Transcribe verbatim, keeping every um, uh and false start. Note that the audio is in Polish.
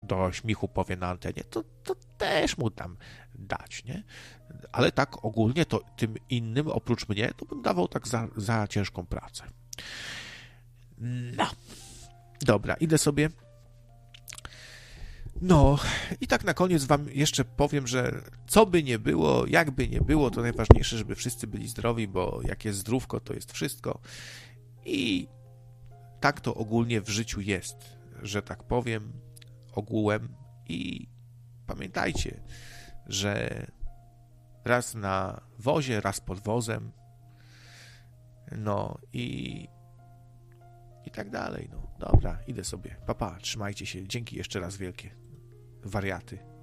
do śmichu powie na antenie, to, to też mu tam dać, nie? Ale tak ogólnie to tym innym, oprócz mnie, to bym dawał tak za, za ciężką pracę. No. Dobra, idę sobie. No i tak na koniec wam jeszcze powiem, że co by nie było, jak by nie było, to najważniejsze, żeby wszyscy byli zdrowi, bo jak jest zdrówko, to jest wszystko. I tak to ogólnie w życiu jest, że tak powiem, ogółem. I pamiętajcie, że raz na wozie, raz pod wozem, no i i tak dalej. No dobra, idę sobie. Pa, pa, trzymajcie się. Dzięki jeszcze raz wielkie. Wariaty.